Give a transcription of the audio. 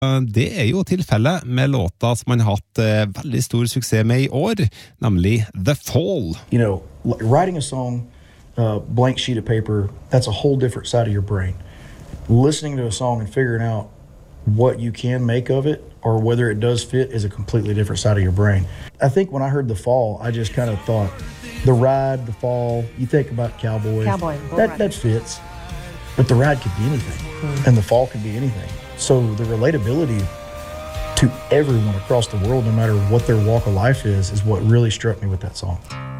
Det jo tilfellet med låta som man har hatt veldig stor suksess med I år, nemlig The Fall. You know, writing a song, blank sheet of paper, that's a whole different side of your brain. Listening to a song and figuring out what you can make of it or whether it does fit is a completely different side of your brain. I think when I heard The Fall, I just kind of thought, the ride, the fall, you think about cowboys. That fits. But the ride could be anything, and the fall could be anything. So the relatability to everyone across the world, no matter what their walk of life is what really struck me with that song.